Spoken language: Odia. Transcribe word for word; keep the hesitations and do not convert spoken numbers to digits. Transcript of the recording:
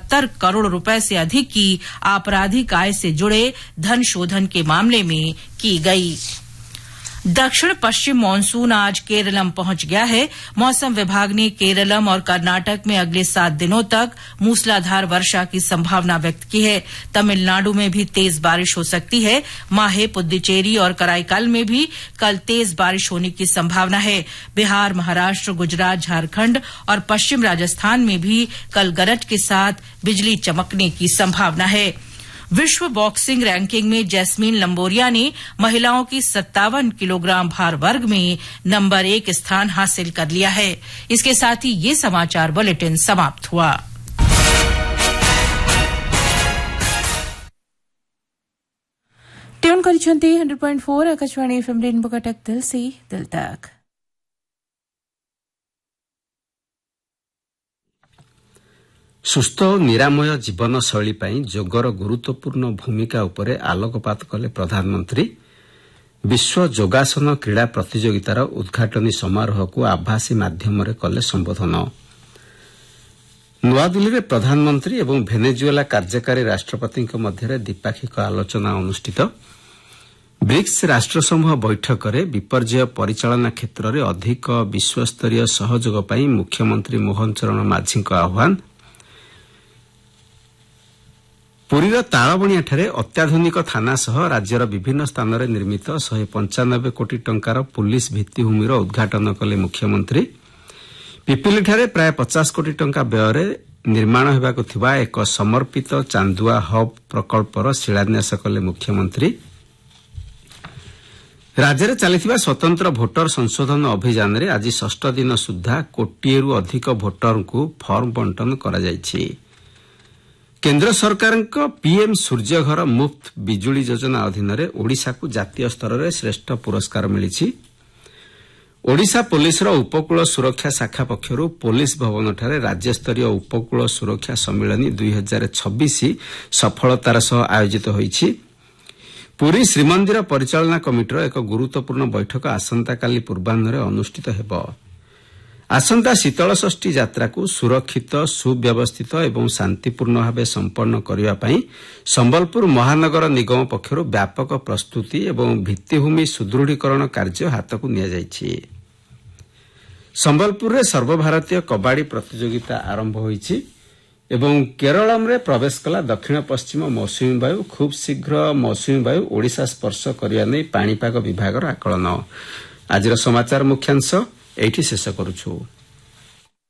सत्तर करोड़ रुपए से अधिक की आपराधिक आय से जुड़े धन शोधन के मामले में की गई। दक्षिण पश्चिम मानसून आज केरलम पहुंच गया है। मौसम विभाग ने केरलम और कर्नाटक में अगले सात दिनों तक मूसलाधार वर्षा की संभावना व्यक्त की है। तमिलनाडु में भी तेज बारिश हो सकती है। माहे, पुद्दुचेरी और कराईकल में भी कल तेज बारिश होने की संभावना है। बिहार, महाराष्ट्र, गुजरात, झारखंड और पश्चिम राजस्थान में भी कल गरज के साथ बिजली चमकने की संभावना है। विश्व बॉक्सिंग रैंकिंग में जैस्मीन लंबोरिया ने महिलाओं की सत्तावन किलोग्राम भार वर्ग में नंबर एक स्थान हासिल कर लिया है। इसके साथ ही ये समाचार बुलेटिन समाप्त हुआ। ट्यून କରିଛନ୍ତି hundred point four Akashvani FM rainbow Cuttack दिल से दिल तक। ସୁସ୍ଥ ଓ ନିରାମୟ ଜୀବନଶୈଳୀ ପାଇଁ ଯୋଗର ଗୁରୁତ୍ୱପୂର୍ଣ୍ଣ ଭୂମିକା ଉପରେ ଆଲୋକପାତ କଲେ ପ୍ରଧାନମନ୍ତ୍ରୀ। ବିଶ୍ୱ ଯୋଗାସନ କ୍ରୀଡ଼ା ପ୍ରତିଯୋଗିତାର ଉଦ୍ଘାଟନୀ ସମାରୋହକୁ ଆଭାସୀ ମାଧ୍ୟମରେ କଲେ ସମ୍ବୋଧନ। ନୂଆଦିଲ୍ଲୀରେ ପ୍ରଧାନମନ୍ତ୍ରୀ ଏବଂ ଭେନେଜୁଏଲା କାର୍ଯ୍ୟକାରୀ ରାଷ୍ଟ୍ରପତିଙ୍କ ମଧ୍ୟରେ ଦ୍ୱିପାକ୍ଷିକ ଆଲୋଚନା ଅନୁଷ୍ଠିତ। ବ୍ରିକ୍ସ ରାଷ୍ଟ୍ରସମୂହ ବୈଠକରେ ବିପର୍ଯ୍ୟୟ ପରିଚାଳନା କ୍ଷେତ୍ରରେ ଅଧିକ ବିଶ୍ୱସ୍ତରୀୟ ସହଯୋଗ ପାଇଁ ମୁଖ୍ୟମନ୍ତ୍ରୀ ମୋହନ ଚରଣ ମାଝୀଙ୍କ ଆହ୍ୱାନ। ପୁରୀର ତାଳବଣିଆଠାରେ ଅତ୍ୟାଧୁନିକ ଥାନା ସହ ରାଜ୍ୟର ବିଭିନ୍ନ ସ୍ଥାନରେ ନିର୍ମିତ ଶହେ ପଞ୍ଚାନବେ କୋଟି ଟଙ୍କାର ପୁଲିସ ଭିତ୍ତିଭୂମିର ଉଦ୍ଘାଟନ କଲେ ମୁଖ୍ୟମନ୍ତ୍ରୀ। ପିପିଲିଠାରେ ପ୍ରାୟ ପଚାଶ କୋଟି ଟଙ୍କା ବ୍ୟୟରେ ନିର୍ମାଣ ହେବାକୁ ଥିବା ଏକ ସମର୍ପିତ ଚାନ୍ଦୁଆ ହବ୍ ପ୍ରକଳ୍ପର ଶିଳାନ୍ୟାସ କଲେ ମୁଖ୍ୟମନ୍ତ୍ରୀ। ରାଜ୍ୟରେ ଚାଲିଥିବା ସ୍ୱତନ୍ତ୍ର ଭୋଟର ସଂଶୋଧନ ଅଭିଯାନରେ ଆଜି ଷଷ୍ଠ ଦିନ ସୁଦ୍ଧା କୋଟିଏରୁ ଅଧିକ ଭୋଟରଙ୍କୁ ଫର୍ମ ବଣ୍ଟନ କରାଯାଇଛି। କେନ୍ଦ୍ର ସରକାରଙ୍କ ପିଏମ୍ ସୂର୍ଯ୍ୟଘର ମୁଫ୍ତ ବିଜୁଳି ଯୋଜନା ଅଧୀନରେ ଓଡ଼ିଶାକୁ ଜାତୀୟ ସ୍ତରରେ ଶ୍ରେଷ୍ଠ ପୁରସ୍କାର ମିଳିଛି। ଓଡ଼ିଶା ପୋଲିସର ଉପକୂଳ ସୁରକ୍ଷା ଶାଖା ପକ୍ଷରୁ ପୋଲିସ ଭବନଠାରେ ରାଜ୍ୟସ୍ତରୀୟ ଉପକୂଳ ସୁରକ୍ଷା ସମ୍ମିଳନୀ ଦୁଇ ହଜାର ଛବିଶ ସଫଳତାର ସହ ଆୟୋଜିତ ହୋଇଛି। ପୁରୀ ଶ୍ରୀମନ୍ଦିର ପରିଚାଳନା କମିଟିର ଏକ ଗୁରୁତ୍ୱପୂର୍ଣ୍ଣ ବୈଠକ ଆସନ୍ତାକାଲି ପୂର୍ବାହ୍ନରେ ଅନୁଷ୍ଠିତ ହେବ। ଆସନ୍ତା ଶୀତଳଷଷ୍ଠୀ ଯାତ୍ରାକୁ ସୁରକ୍ଷିତ, ସୁବ୍ୟବସ୍ଥିତ ଏବଂ ଶାନ୍ତିପୂର୍ଣ୍ଣ ଭାବେ ସମ୍ପନ୍ନ କରିବା ପାଇଁ ସମ୍ବଲପୁର ମହାନଗର ନିଗମ ପକ୍ଷରୁ ବ୍ୟାପକ ପ୍ରସ୍ତୁତି ଏବଂ ଭିତ୍ତିଭୂମି ସୁଦୃଢ଼ୀକରଣ କାର୍ଯ୍ୟ ହାତକୁ ନିଆଯାଇଛି। ସମ୍ବଲପୁରରେ ସର୍ବଭାରତୀୟ କବାଡ଼ି ପ୍ରତିଯୋଗିତା ଆରମ୍ଭ ହୋଇଛି ଏବଂ କେରଳମରେ ପ୍ରବେଶ କଲା ଦକ୍ଷିଣ ପଶ୍ଚିମ ମୌସୁମୀ ବାୟୁ। ଖୁବ୍ ଶୀଘ୍ର ମୌସୁମୀ ବାୟୁ ଓଡ଼ିଶା ସ୍ପର୍ଶ କରିବା ନେଇ ପାଣିପାଗ ବିଭାଗର ଆକଳନ। ଆଜିର ସମାଚାର ମୁଖ୍ୟାଂଶ ଏଇଠି ଶେଷ କରୁଛୁ।